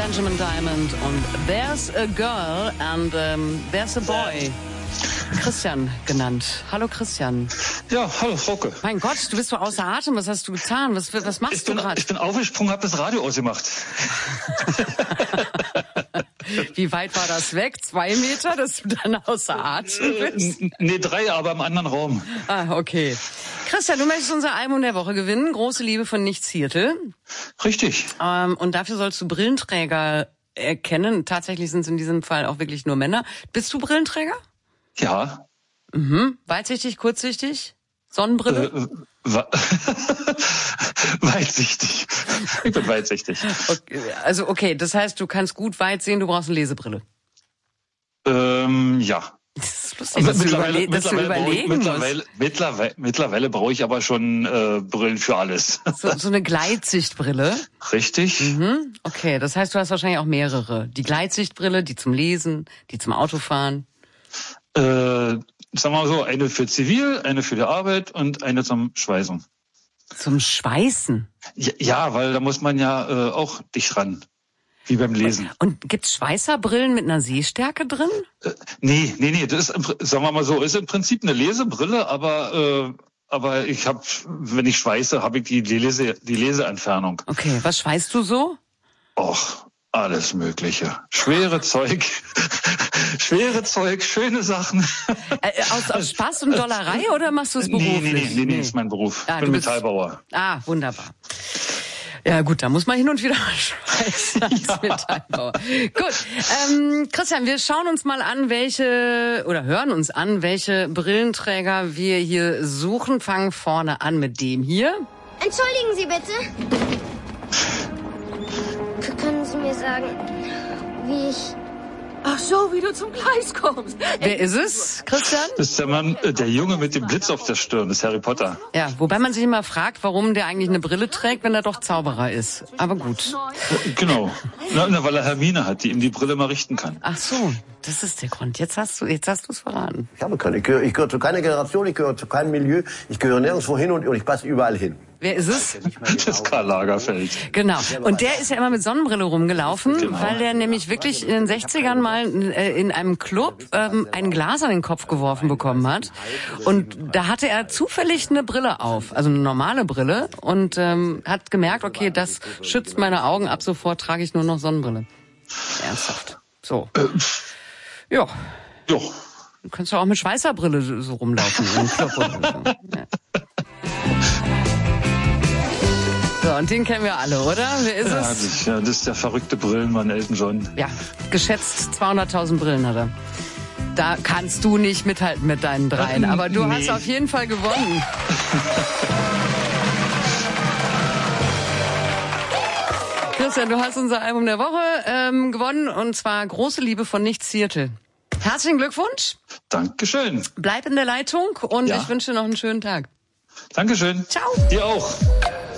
Benjamin Diamond und There's a Girl and There's a Boy. Christian genannt. Hallo Christian. Ja, hallo Frauke. Mein Gott, du bist so außer Atem. Was hast du getan? Was machst du gerade? Ich bin aufgesprungen, habe das Radio ausgemacht. Wie weit war das weg? 2 Meter, dass du dann außer Atem bist? Nee, 3, aber im anderen Raum. Ah, okay. Christian, du möchtest unser Album der Woche gewinnen. Große Liebe von Nichts Hirtel. Richtig. Und dafür sollst du Brillenträger erkennen. Tatsächlich sind es in diesem Fall auch wirklich nur Männer. Bist du Brillenträger? Ja. Mhm. Weitsichtig, kurzsichtig? Sonnenbrille? Weitsichtig. Ich bin weitsichtig. Okay, das heißt, du kannst gut weit sehen, du brauchst eine Lesebrille. Ja. Das ist lustig, dass du überlegen musst. Mittlerweile brauche ich aber schon Brillen für alles. So eine Gleitsichtbrille? Richtig. Mhm. Okay, das heißt, du hast wahrscheinlich auch mehrere. Die Gleitsichtbrille, die zum Lesen, die zum Autofahren. Sagen wir mal so, eine für Zivil, eine für die Arbeit und eine zum Schweißen. Zum Schweißen? Ja, weil da muss man ja auch dicht ran. Wie beim Lesen. Und gibt's Schweißerbrillen mit einer Sehstärke drin? Nee. Das ist, sagen wir mal so, ist im Prinzip eine Lesebrille, aber ich habe, wenn ich schweiße, habe ich die Leseentfernung. Okay, was schweißt du so? Och, alles Mögliche. Schwere Zeug, schöne Sachen. Aus Spaß und Dollerei oder machst du es beruflich? Nee, ist mein Beruf. Ich bin Metallbauer. Ah, wunderbar. Ja gut, da muss man hin und wieder schweißen als Metallbauer. Gut, Christian, wir schauen uns mal an, hören uns an, welche Brillenträger wir hier suchen. Fangen vorne an mit dem hier. Entschuldigen Sie bitte. Können Sie mir sagen, wie ich... Ach so, wie du zum Gleis kommst. Wer ist es, Christian? Das ist der Mann, der Junge mit dem Blitz auf der Stirn, das ist Harry Potter. Ja, wobei man sich immer fragt, warum der eigentlich eine Brille trägt, wenn er doch Zauberer ist. Aber gut. Genau. Weil er Hermine hat, die ihm die Brille mal richten kann. Ach so, das ist der Grund. Jetzt hast du es verraten. Ich habe keine. Ich gehöre zu keiner Generation, ich gehöre zu keinem Milieu. Ich gehöre nirgendwo hin und ich passe überall hin. Wer ist es? Das ist Karl Lagerfeld. Genau. Und der ist ja immer mit Sonnenbrille rumgelaufen, weil der nämlich wirklich in den 60ern mal in einem Club ein Glas an den Kopf geworfen bekommen hat. Und da hatte er zufällig eine Brille auf, also eine normale Brille, und hat gemerkt, okay, das schützt meine Augen, ab sofort trage ich nur noch Sonnenbrille. Ernsthaft. So. Ja. Jo. Du kannst ja auch mit Schweißerbrille so rumlaufen im Club oder so. Ja. So, und den kennen wir alle, oder? Wer ist es? Ja, das ist der verrückte Brillenmann Elton John. Ja, geschätzt 200.000 Brillen hat er. Da kannst du nicht mithalten mit deinen 3, aber du hast auf jeden Fall gewonnen. Christian, du hast unser Album der Woche gewonnen, und zwar Große Liebe von Nichts Hirtel. Herzlichen Glückwunsch. Dankeschön. Bleib in der Leitung und ich wünsche dir noch einen schönen Tag. Dankeschön. Ciao. Dir auch.